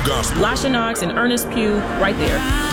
Gospel. Lasha Knox and Ernest Pugh right there.